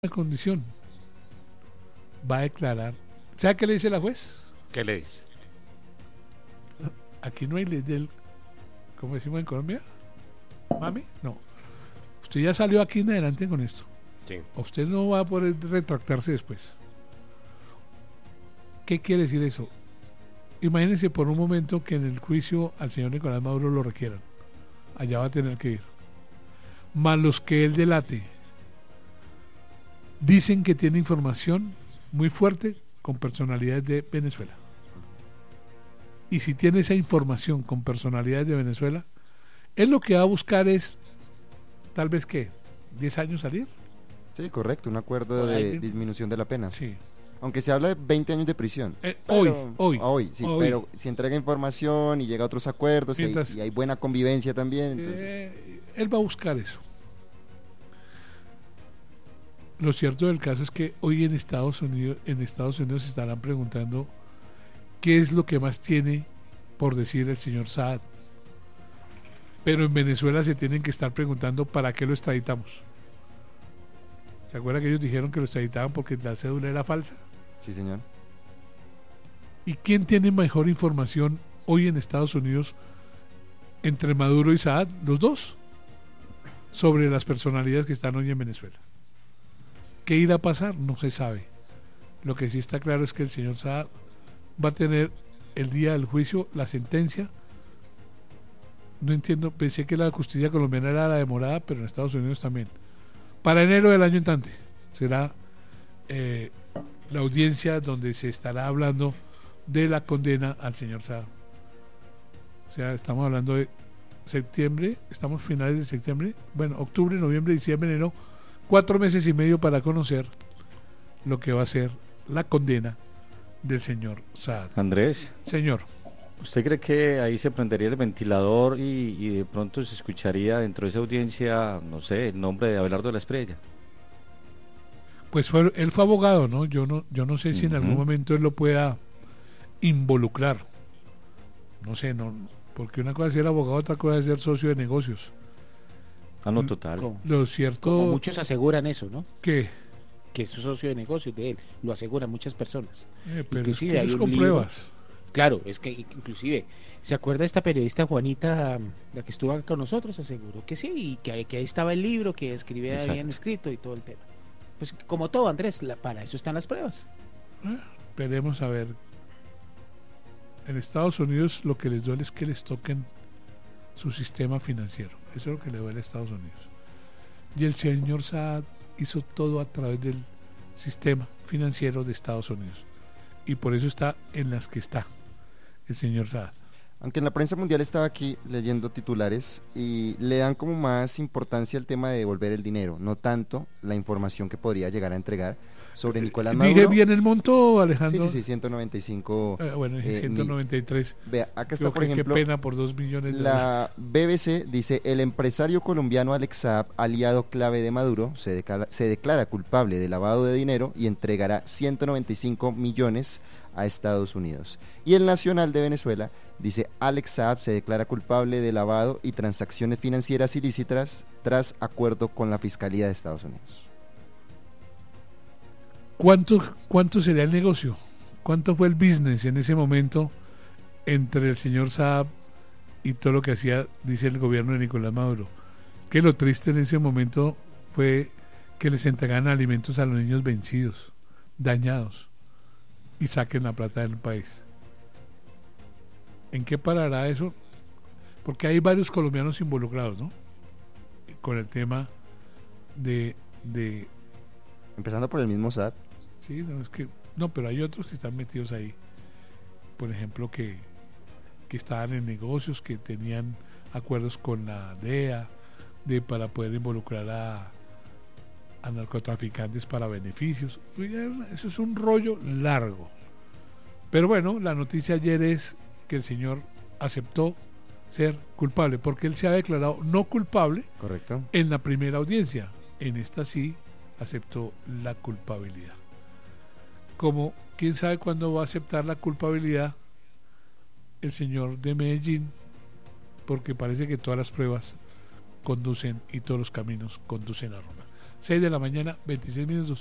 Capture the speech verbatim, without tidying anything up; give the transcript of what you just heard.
condición, va a declarar. ¿Sabe qué le dice la juez? ¿Qué le dice? Aquí no hay ley del, ¿cómo decimos en Colombia? ¿Mami? No. Usted ya salió aquí en adelante con esto. Sí. Usted no va a poder retractarse después. ¿Qué quiere decir eso? Imagínense por un momento que en el juicio al señor Nicolás Maduro lo requieran. Allá va a tener que ir. Más los que él delate. Dicen que tiene información muy fuerte con personalidades de Venezuela. Y si tiene esa información con personalidades de Venezuela, él lo que va a buscar es, tal vez, ¿qué? ¿diez años salir? Sí, correcto, un acuerdo de Ahí, disminución de la pena. Sí. Aunque se habla de veinte años de prisión. Eh, pero, hoy, hoy. Hoy, sí, hoy. pero si entrega información y llega a otros acuerdos Mientras, y, hay, y hay buena convivencia también. Entonces... Eh, él va a buscar eso. Lo cierto del caso es que hoy en Estados Unidos, en Estados Unidos se estarán preguntando qué es lo que más tiene por decir el señor Saad. Pero en Venezuela se tienen que estar preguntando para qué lo extraditamos. ¿Se acuerda que ellos dijeron que lo extraditaban porque la cédula era falsa? Sí, señor. ¿Y quién tiene mejor información hoy en Estados Unidos entre Maduro y Saad? Los dos. Sobre las personalidades que están hoy en Venezuela. ¿Qué irá a pasar? No se sabe. Lo que sí está claro es que el señor Saad va a tener el día del juicio la sentencia. No entiendo, pensé que la justicia colombiana era la demorada, pero en Estados Unidos también. Para enero del año entrante será eh, la audiencia donde se estará hablando de la condena al señor Saad. O sea, estamos hablando de septiembre, estamos finales de septiembre, bueno, octubre, noviembre, diciembre, enero, cuatro meses y medio para conocer lo que va a ser la condena del señor Saad. Andrés. Señor. ¿Usted cree que ahí se prendería el ventilador y, y de pronto se escucharía dentro de esa audiencia, no sé, el nombre de Abelardo de la Espriella? Pues fue, él fue abogado, ¿no? Yo no, yo no sé si en uh-huh. algún momento él lo pueda involucrar. No sé, no, porque una cosa es ser abogado, otra cosa es ser socio de negocios. Ah, no, total. Como, lo cierto. Como muchos aseguran eso, ¿no? ¿Qué? Que es socio de negocios de él. Lo aseguran muchas personas. Eh, pero inclusive es que hay con libro, pruebas. Claro, es que inclusive, ¿se acuerda esta periodista Juanita, la que estuvo acá con nosotros? Aseguró que sí, y que, que ahí estaba el libro, que escribía bien escrito y todo el tema. Pues como todo, Andrés, la, para eso están las pruebas. Eh, esperemos a ver. En Estados Unidos lo que les duele es que les toquen su sistema financiero. Eso es lo que le duele a Estados Unidos. Y el señor Saad hizo todo a través del sistema financiero de Estados Unidos. Y por eso está en las que está el señor Saad. Aunque en la prensa mundial estaba aquí leyendo titulares y le dan como más importancia al tema de devolver el dinero, no tanto la información que podría llegar a entregar sobre Nicolás Maduro. ¿Dije bien el monto, Alejandro? Sí, sí, sí, ciento noventa y cinco. Eh, bueno, eh, ciento noventa y tres. Mi, vea, acá está, Creo por que ejemplo, qué pena por dos millones de la dólares. B B C dice, el empresario colombiano Alex Saab, aliado clave de Maduro, se declara, se declara culpable de lavado de dinero y entregará ciento noventa y cinco millones a Estados Unidos. Y el Nacional de Venezuela dice, Alex Saab se declara culpable de lavado y transacciones financieras ilícitas tras acuerdo con la Fiscalía de Estados Unidos. ¿Cuánto, cuánto sería el negocio? ¿Cuánto fue el business en ese momento entre el señor Saab y todo lo que hacía, dice el gobierno de Nicolás Maduro? Que lo triste en ese momento fue que les entregaran alimentos a los niños vencidos, dañados, y saquen la plata del país. ¿En qué parará eso? Porque hay varios colombianos involucrados, ¿no? Con el tema de... de Empezando por el mismo Saab. Sí, no, es que... No, pero hay otros que están metidos ahí. Por ejemplo, que, que estaban en negocios, que tenían acuerdos con la D E A de, para poder involucrar a, a narcotraficantes para beneficios. Eso es un rollo largo. Pero bueno, la noticia ayer es que el señor aceptó ser culpable, porque él se ha declarado no culpable. Correcto. En la primera audiencia. En esta sí aceptó la culpabilidad. Como quién sabe cuándo va a aceptar la culpabilidad el señor de Medellín, porque parece que todas las pruebas conducen y todos los caminos conducen a Roma. seis de la mañana, veintiséis minutos.